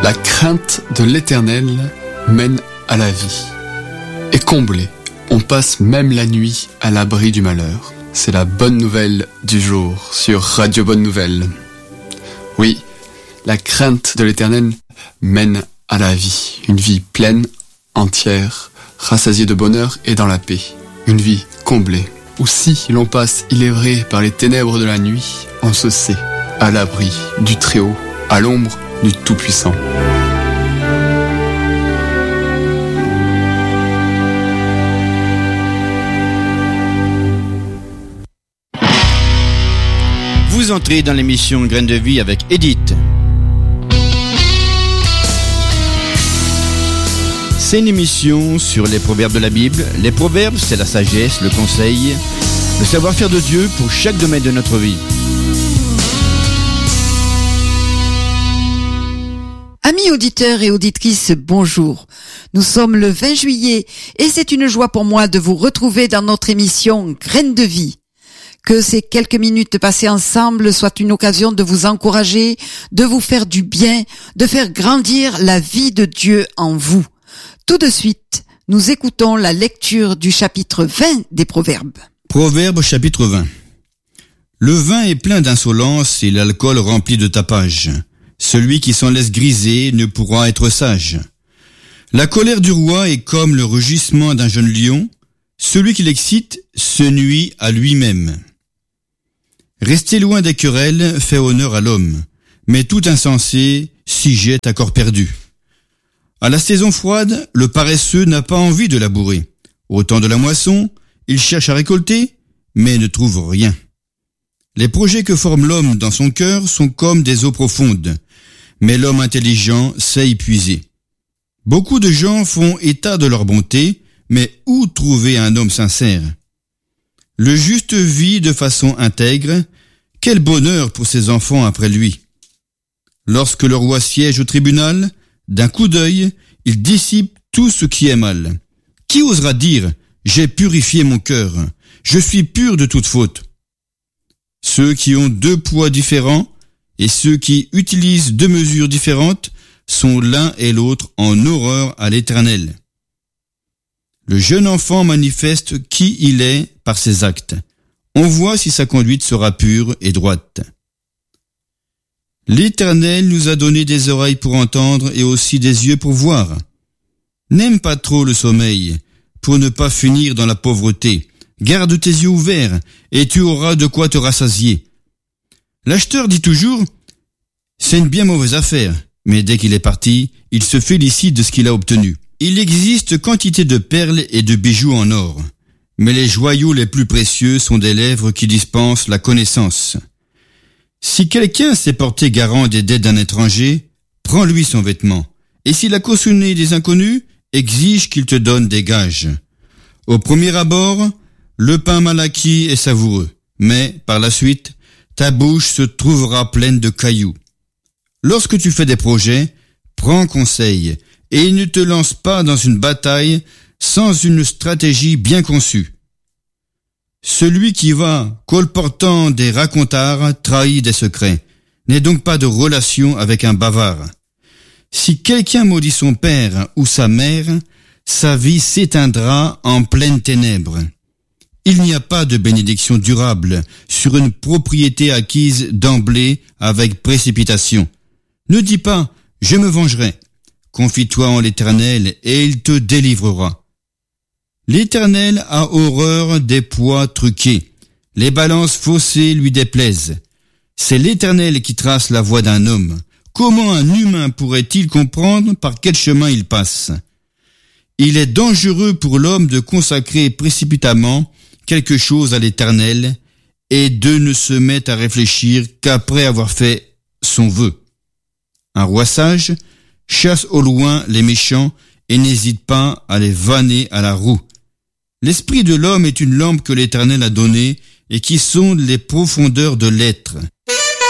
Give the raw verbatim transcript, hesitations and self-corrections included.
La crainte de l'Éternel mène à la vie. Et comblé, on passe même la nuit à l'abri du malheur. C'est la bonne nouvelle du jour sur Radio Bonne Nouvelle. Oui, la crainte de l'Éternel mène à la vie. Une vie pleine, entière, rassasiée de bonheur et dans la paix. Une vie comblée. Ou si l'on passe, il est vrai, par les ténèbres de la nuit, on se sait à l'abri du Très-Haut, à l'ombre du Tout-Puissant. Vous entrez dans l'émission Graines de Vie avec Edith. C'est une émission sur les proverbes de la Bible. Les proverbes, c'est la sagesse, le conseil, le savoir-faire de Dieu pour chaque domaine de notre vie. Amis auditeurs et auditrices, bonjour. Nous sommes le vingt juillet et c'est une joie pour moi de vous retrouver dans notre émission Graines de Vie. Que ces quelques minutes passées ensemble soient une occasion de vous encourager, de vous faire du bien, de faire grandir la vie de Dieu en vous. Tout de suite, nous écoutons la lecture du chapitre vingt des Proverbes. Proverbes chapitre vingt. Le vin est plein d'insolence et l'alcool rempli de tapage. Celui qui s'en laisse griser ne pourra être sage. La colère du roi est comme le rugissement d'un jeune lion. Celui qui l'excite se nuit à lui-même. Rester loin des querelles fait honneur à l'homme, mais tout insensé s'y jette à corps perdu. À la saison froide, le paresseux n'a pas envie de labourer. Au temps de la moisson, il cherche à récolter, mais ne trouve rien. Les projets que forme l'homme dans son cœur sont comme des eaux profondes, mais l'homme intelligent sait y puiser. Beaucoup de gens font état de leur bonté, mais où trouver un homme sincère? Le juste vit de façon intègre, quel bonheur pour ses enfants après lui. Lorsque le roi siège au tribunal, d'un coup d'œil, il dissipe tout ce qui est mal. Qui osera dire « J'ai purifié mon cœur, je suis pur de toute faute ». Ceux qui ont deux poids différents et ceux qui utilisent deux mesures différentes sont l'un et l'autre en horreur à l'Éternel. Le jeune enfant manifeste qui il est par ses actes. On voit si sa conduite sera pure et droite. L'Éternel nous a donné des oreilles pour entendre et aussi des yeux pour voir. N'aime pas trop le sommeil, pour ne pas finir dans la pauvreté. Garde tes yeux ouverts, et tu auras de quoi te rassasier. L'acheteur dit toujours, c'est une bien mauvaise affaire, mais dès qu'il est parti, il se félicite de ce qu'il a obtenu. Il existe quantité de perles et de bijoux en or, mais les joyaux les plus précieux sont des lèvres qui dispensent la connaissance. Si quelqu'un s'est porté garant des dettes d'un étranger, prends-lui son vêtement, et s'il a cautionné des inconnus, exige qu'il te donne des gages. Au premier abord, le pain mal acquis est savoureux, mais par la suite, ta bouche se trouvera pleine de cailloux. Lorsque tu fais des projets, prends conseil, et ne te lance pas dans une bataille sans une stratégie bien conçue. Celui qui va colportant des racontards trahit des secrets. N'aie donc pas de relation avec un bavard. Si quelqu'un maudit son père ou sa mère, sa vie s'éteindra en pleines ténèbres. Il n'y a pas de bénédiction durable sur une propriété acquise d'emblée avec précipitation. Ne dis pas « je me vengerai ». Confie-toi en l'Éternel et il te délivrera. L'Éternel a horreur des poids truqués. Les balances faussées lui déplaisent. C'est l'Éternel qui trace la voie d'un homme. Comment un humain pourrait-il comprendre par quel chemin il passe? Il est dangereux pour l'homme de consacrer précipitamment quelque chose à l'Éternel et de ne se mettre à réfléchir qu'après avoir fait son vœu. Un roi sage chasse au loin les méchants et n'hésite pas à les vanner à la roue. L'esprit de l'homme est une lampe que l'Éternel a donnée et qui sonde les profondeurs de l'être.